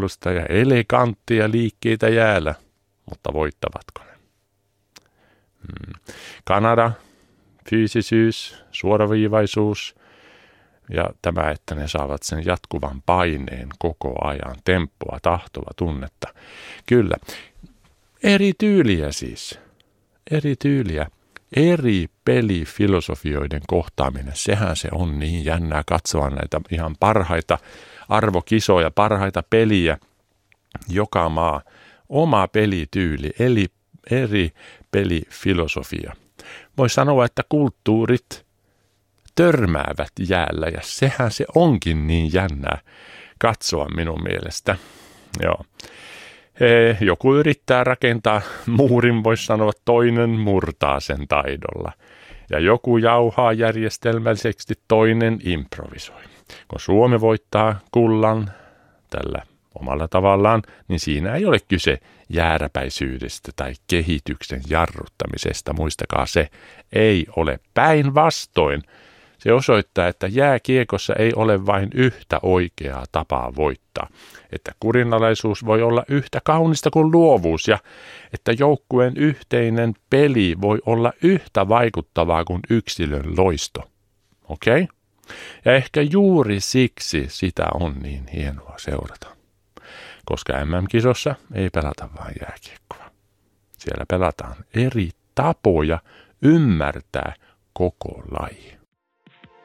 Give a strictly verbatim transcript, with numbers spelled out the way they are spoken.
puolusta ja eleganttia liikkeitä jäällä, mutta voittavatko ne? Hmm. Kanada, fyysisyys, suoraviivaisuus ja tämä, että ne saavat sen jatkuvan paineen koko ajan, tempoa, tahtoa, tunnetta. Kyllä, eri tyyliä siis, eri tyyliä. Eri pelifilosofioiden kohtaaminen, sehän se on niin jännää katsoa näitä ihan parhaita arvokisoja, parhaita peliä. Joka maa, oma pelityyli, eli eri pelifilosofia. Voi sanoa, että kulttuurit törmäävät jäällä ja sehän se onkin niin jännää katsoa minun mielestä. Joo. Joku yrittää rakentaa muurin, voisi sanoa, toinen murtaa sen taidolla. Ja joku jauhaa järjestelmällisesti, toinen improvisoi. Kun Suomi voittaa kullan tällä omalla tavallaan, niin siinä ei ole kyse jääräpäisyydestä tai kehityksen jarruttamisesta. Muistakaa se, ei ole päinvastoin. Se osoittaa, että jääkiekossa ei ole vain yhtä oikeaa tapaa voittaa, että kurinalaisuus voi olla yhtä kaunista kuin luovuus ja että joukkueen yhteinen peli voi olla yhtä vaikuttavaa kuin yksilön loisto. Okei? Okay? Ja ehkä juuri siksi sitä on niin hienoa seurata, koska M M-kisossa ei pelata vain jääkiekkoa. Siellä pelataan eri tapoja ymmärtää koko laji.